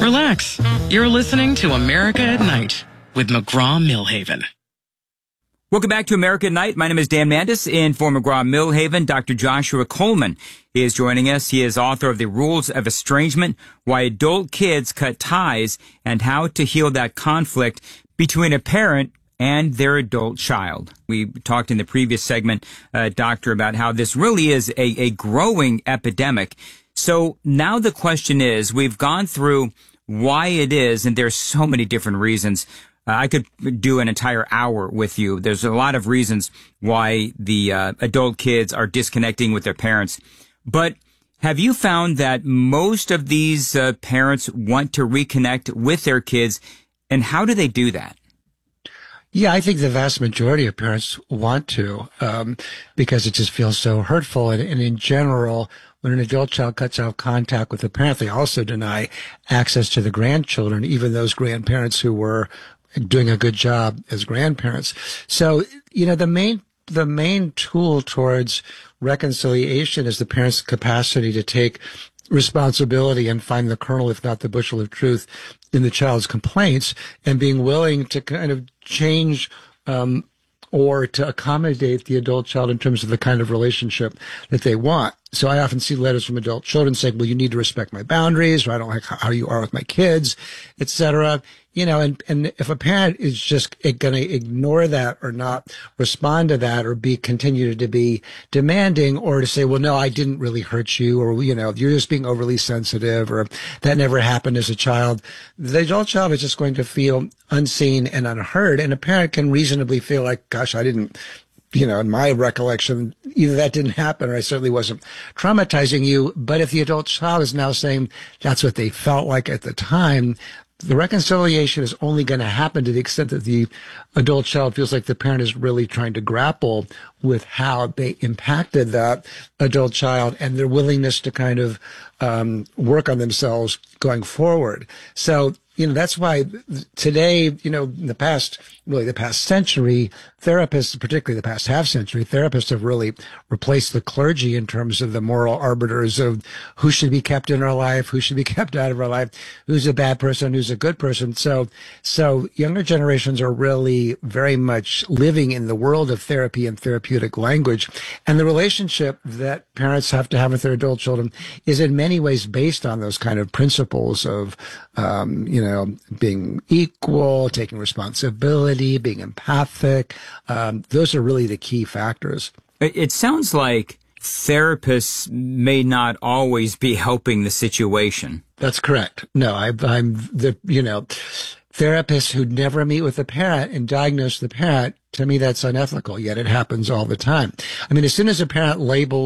Relax. You're listening to America at Night with McGraw-Milhaven. Welcome back to America at Night. My name is Dan Mandis. In for McGraw-Milhaven, Dr. Joshua Coleman is joining us. He is author of The Rules of Estrangement, Why Adult Kids Cut Ties, and How to Heal That Conflict Between a Parent and Their Adult Child. We talked in the previous segment, Doctor, about how this really is a growing epidemic. So now the question is, we've gone through why it is, and there's so many different reasons. I could do an entire hour with you. There's a lot of reasons why the adult kids are disconnecting with their parents. But have you found that most of these parents want to reconnect with their kids, and how do they do that? Yeah, I think the vast majority of parents want to, because it just feels so hurtful. And in general, when an adult child cuts off contact with a parent, they also deny access to the grandchildren, even those grandparents who were doing a good job as grandparents. So, the main tool towards reconciliation is the parent's capacity to take responsibility and find the kernel, if not the bushel of truth, in the child's complaints, and being willing to kind of change or to accommodate the adult child in terms of the kind of relationship that they want. So I often see letters from adult children saying, well, you need to respect my boundaries, or I don't like how you are with my kids, et cetera. And if a parent is just going to ignore that or not respond to that or continue to be demanding, or to say, well, no, I didn't really hurt you, or, you're just being overly sensitive, or that never happened as a child, the adult child is just going to feel unseen and unheard. And a parent can reasonably feel like, gosh, I didn't, in my recollection, either that didn't happen or I certainly wasn't traumatizing you. But if the adult child is now saying that's what they felt like at the time, the reconciliation is only going to happen to the extent that the adult child feels like the parent is really trying to grapple with how they impacted that adult child and their willingness to kind of work on themselves going forward. So, that's why today, in the past century, therapists, particularly the past half century, therapists have really replaced the clergy in terms of the moral arbiters of who should be kept in our life, who should be kept out of our life, who's a bad person, who's a good person. So younger generations are really very much living in the world of therapy and therapeutic language. And the relationship that parents have to have with their adult children is in many ways based on those kind of principles of, being equal, taking responsibility, being empathic. Those are really the key factors. It sounds like therapists may not always be helping the situation. That's correct. No, I'm the, therapists who never meet with the parent and diagnose the parent. To me, that's unethical, yet it happens all the time. As soon as a parent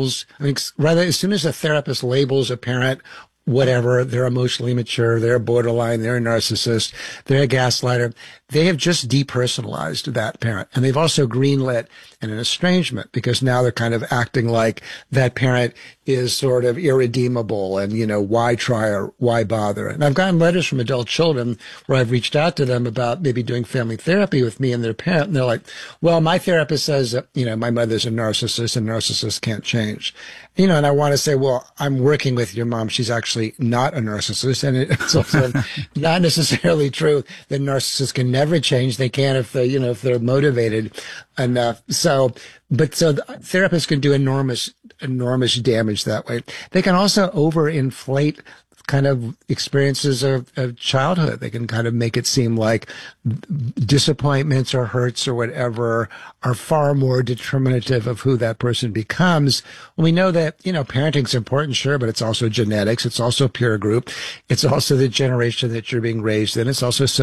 as soon as a therapist labels a parent whatever, they're emotionally immature, they're borderline, they're a narcissist, they're a gaslighter, they have just depersonalized that parent. And they've also greenlit an estrangement, because now they're kind of acting like that parent is sort of irredeemable and, why try or why bother? And I've gotten letters from adult children where I've reached out to them about maybe doing family therapy with me and their parent. And they're like, well, my therapist says that, my mother's a narcissist and narcissists can't change. And I want to say, well, I'm working with your mom. She's actually not a narcissist. And it's also not necessarily true that narcissists can never change. They can if they, if they're motivated enough. So therapists can do enormous damage that way. They can also overinflate kind of experiences of childhood. They can kind of make it seem like disappointments or hurts or whatever are far more determinative of who that person becomes. We know that, parenting's important, sure, but it's also genetics. It's also peer group. It's also the generation that you're being raised in. It's also